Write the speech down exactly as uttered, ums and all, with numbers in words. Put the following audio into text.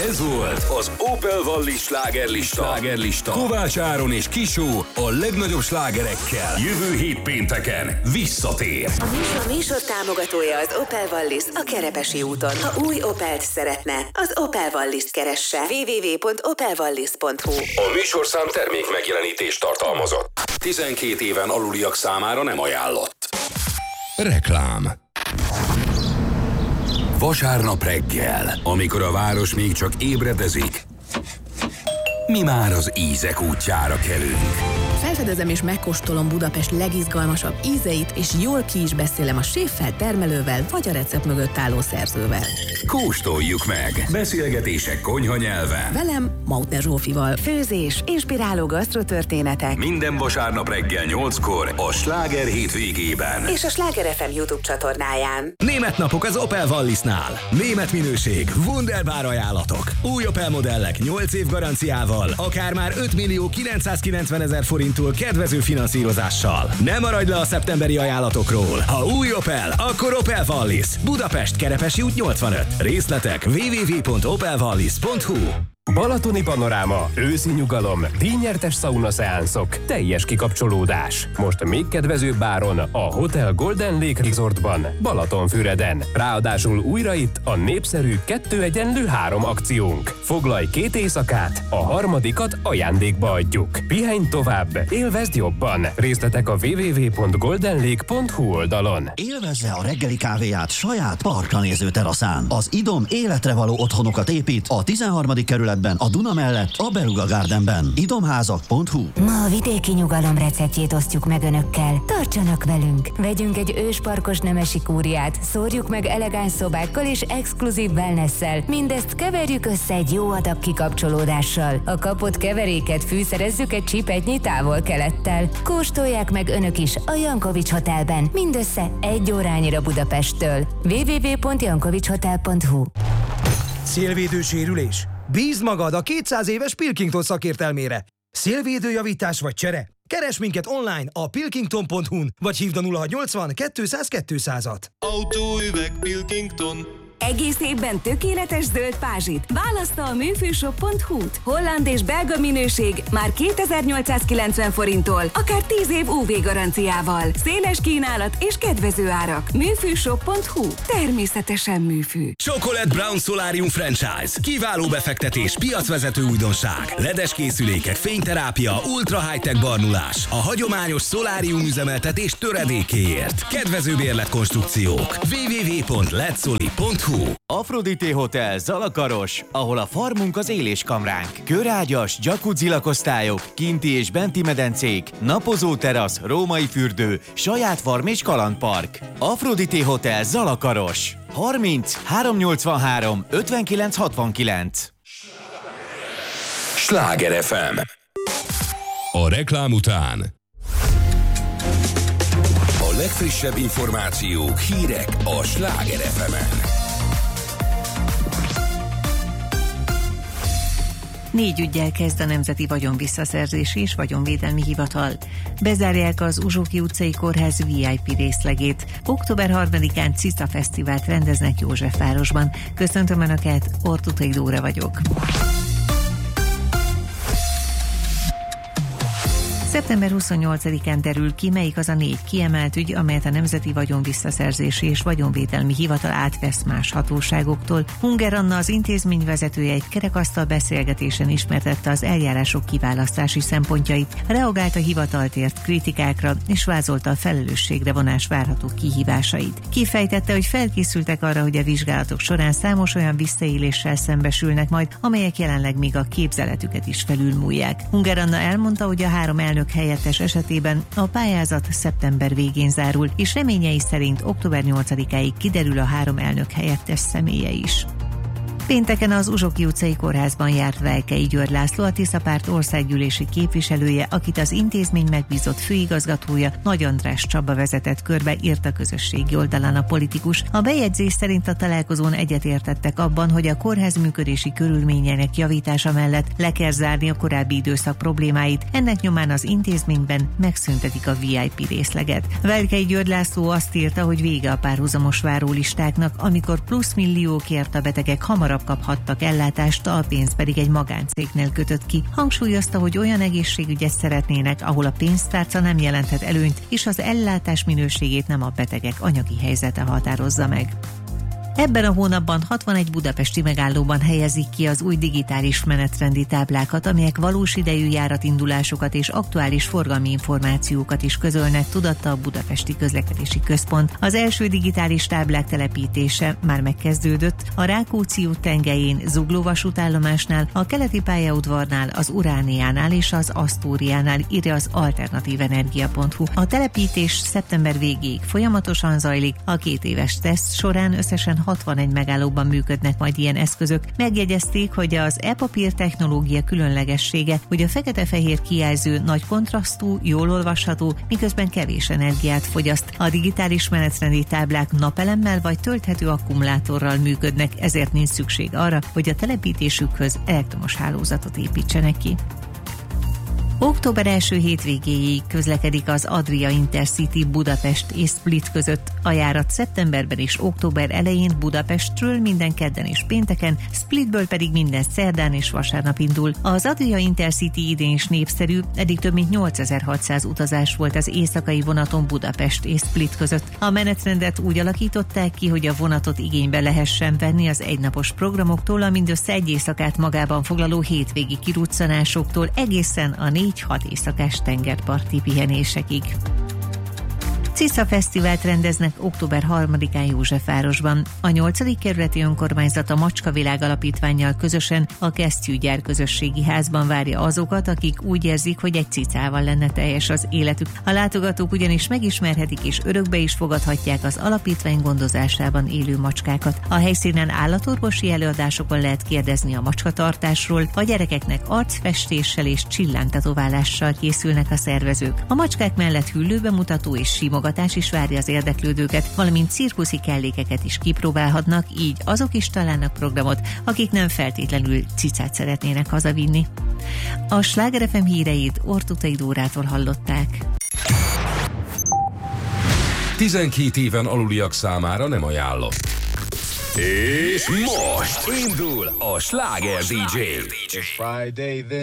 Ez volt az Opel Wallis slágerlista. slágerlista. Kovács Áron és Kisó a legnagyobb slágerekkel. Jövő hét pénteken visszatér. A műsor, műsor támogatója az Opel Wallis a Kerepesi úton. Ha új Opelt szeretne, az Opel Wallis-t keresse. double-u double-u double-u pont opel wallis pont hu. A műsorszám termék megjelenítést tartalmazott. tizenkét éven aluliak számára nem ajánlott. Reklám. Vasárnap reggel, amikor a város még csak ébredezik, mi már az ízek útjára kelünk. Felfedezem és megkóstolom Budapest legizgalmasabb ízeit, és jól ki is beszélem a séffel, termelővel, vagy a recept mögött álló szerzővel. Kóstoljuk meg! Beszélgetések konyha nyelven. Velem, Mautner Zsófival. Főzés, inspiráló gasztrotörténetek. Minden vasárnap reggel nyolckor a Sláger hétvégében. És a Sláger ef em YouTube csatornáján. Német napok az Opel Wallisnál. Német minőség, wunderbar ajánlatok. Új Opel modellek nyolc év garanciával, akár már öt millió kilencszázkilencvenezer forinttól kedvező finanszírozással. Ne maradj le a szeptemberi ajánlatokról. Ha új Opel, akkor Opel Wallis. Budapest, Kerepesi út nyolcvanöt. Részletek double-u double-u double-u pont opel wallis pont hu. Balatoni panoráma, őszi nyugalom, díjnyertes szaunaszeánszok, teljes kikapcsolódás. Most még kedvezőbb áron a Hotel Golden Lake Resortban, Balatonfüreden. Ráadásul újra itt a népszerű kettő egyenlő három akciónk. Foglalj két éjszakát, a harmadikat ajándékba adjuk. Pihenj tovább, élvezd jobban. Részletek a double-u double-u double-u pont golden lake pont hu oldalon. Élvezze a reggeli kávéját saját parkra néző teraszán. Az Idom életre való otthonokat épít a tizenharmadik kerületben, a Duna mellett, a Beluga Gardenben. idomházak pont hu. Ma a vidéki nyugalom receptjét osztjuk meg önökkel. Tartsanak velünk! Vegyünk egy ősparkos nemesi kúriát, szórjuk meg elegáns szobákkal és exkluzív wellnesszel. Mindezt keverjük össze egy jó adag kikapcsolódással. A kapott keveréket fűszerezzük egy csipetnyi távol-kelettel. Kóstolják meg önök is a Jankovics Hotelben, mindössze egy órányira Budapesttől. double-u double-u double-u pont jankovics hotel pont hu. Szélvédő sérülés? Bízd magad a kétszáz éves Pilkington szakértelmére. Szélvédőjavítás vagy csere? Keresd minket online a pilkington pont hu-n, vagy hívd a nulla hatszáznyolcvan kétszáz kétszázat. Autóüveg Pilkington. Egész évben tökéletes zöld pázsit. Választa a műfűshop pont hu-t. Holland és belga minőség már kétezer-nyolcszázkilencven forinttól, akár tíz év ú vé garanciával. Széles kínálat és kedvező árak. műfűshop pont hu. Természetesen műfű. Chocolate Brown Solarium Franchise. Kiváló befektetés, piacvezető újdonság. Ledes készülékek, fényterápia, ultra high-tech barnulás. A hagyományos szolárium üzemeltetés töredékéért. Kedvező bérletkonstrukciók. double-u double-u double-u pont letsoli pont hu. Aphrodite Hotel Zalakaros, ahol a farmunk az éléskamránk. Körágyas, jacuzzi lakosztályok, kinti és benti medencék, napozó terasz, római fürdő, saját farm és kalandpark. Aphrodite Hotel Zalakaros. harminc háromszáznyolcvanhárom ötvenkilenc hatvankilenc. Sláger ef em. A reklám után a legfrissebb információk, hírek a Sláger ef emen. Négy üggyel kezd a Nemzeti Vagyonvisszaszerzési és Vagyonvédelmi Hivatal. Bezárják az Uzsóki utcai kórház vé i pé részlegét. október harmadikán Cica Fesztivált rendeznek Józsefvárosban. Köszöntöm Önöket, Ortutai Dóra vagyok. szeptember huszonnyolcadikán derül ki, melyik az a négy kiemelt ügy, amelyet a Nemzeti Vagyonvisszaszerzési és Vagyonvédelmi Hivatal átvesz más hatóságoktól. Hunger Anna, az intézmény vezetője, egy kerekasztal beszélgetésen ismertette az eljárások kiválasztási szempontjait, reagált a hivatalt ért kritikákra, és vázolta a felelősségre vonás várható kihívásait. Kifejtette, hogy felkészültek arra, hogy a vizsgálatok során számos olyan visszaéléssel szembesülnek majd, amelyek jelenleg még a képzeletüket is felülmúlják. Hunger Anna elmondta, hogy a három elnök helyettes esetében a pályázat szeptember végén zárul, és reményei szerint október nyolcadikáig kiderül a három elnök helyettes személye is. Pénteken az Uzsoki utcai kórházban járt Velkei György László, a Tisza Párt országgyűlési képviselője, akit az intézmény megbízott főigazgatója, Nagy András Csaba vezetett körbe, írt a közösségi oldalán a politikus. A bejegyzés szerint a találkozón egyetértettek abban, hogy a kórház működési körülményeinek javítása mellett le kell zárni a korábbi időszak problémáit, ennek nyomán az intézményben megszüntetik a vé i pé részleget. Velkei György László azt írta, hogy vége a párhuzamos várólistáknak, amikor plusz milliókért a betegek hamarabb hamarabb kaphattak ellátást, a pénz pedig egy magáncégnél kötött ki. Hangsúlyozta, hogy olyan egészségügyet szeretnének, ahol a pénztárca nem jelenthet előnyt, és az ellátás minőségét nem a betegek anyagi helyzete határozza meg. Ebben a hónapban hatvanegy budapesti megállóban helyezik ki az új digitális menetrendi táblákat, amelyek valós idejű járatindulásokat és aktuális forgalmi információkat is közölnek, tudatta a Budapesti Közlekedési Központ. Az első digitális táblák telepítése már megkezdődött a Rákóczi út tengelyén, Zugló vasútállomásnál, a Keleti pályaudvarnál, az Urániánál és az Asztóriánál, írja az alternatív energia pont hu. A telepítés szeptember végéig folyamatosan zajlik, a két éves teszt során összesen hatvanegy megállóban működnek majd ilyen eszközök. Megjegyezték, hogy az e-papír technológia különlegessége, hogy a fekete-fehér kijelző nagy kontrasztú, jól olvasható, miközben kevés energiát fogyaszt. A digitális menetrendi táblák napelemmel vagy tölthető akkumulátorral működnek, ezért nincs szükség arra, hogy a telepítésükhöz elektromos hálózatot építsenek ki. Október első hétvégéig közlekedik az Adria Intercity Budapest és Split között. A járat szeptemberben és október elején Budapestről minden kedden és pénteken, Splitből pedig minden szerdán és vasárnap indul. Az Adria Intercity idén is népszerű, eddig több mint nyolcezer-hatszáz utazás volt az éjszakai vonaton Budapest és Split között. A menetrendet úgy alakították ki, hogy a vonatot igénybe lehessen venni az egynapos programoktól, a mindössze egy éjszakát magában foglaló hétvégi kiruccanásoktól egészen a négy-hat éjszakás tengerparti pihenésekig. Cisza Fesztivált rendeznek október harmadikán Józsefvárosban. A nyolcadik kerületi önkormányzat a Macskavilág Alapítvánnyal közösen a Kesztyűgyár közösségi házban várja azokat, akik úgy érzik, hogy egy cicával lenne teljes az életük. A látogatók ugyanis megismerhetik és örökbe is fogadhatják az alapítvány gondozásában élő macskákat. A helyszínen állatorvosi előadásokon lehet kérdezni a macskatartásról, a gyerekeknek arcfestéssel és csillánytetoválással készülnek a szervezők. A macskák mellett hüllőbemutató és simogatás is várja az érdeklődőket, valamint cirkuszi kellékeket is kipróbálhatnak, így azok is találnak programot, akik nem feltétlenül cicát szeretnének hazavinni. A Sláger ef em híreit Ortutai Dórától hallották. tizenkét éven aluliak számára nem ajánlott. És most indul a Sláger dé dzsé.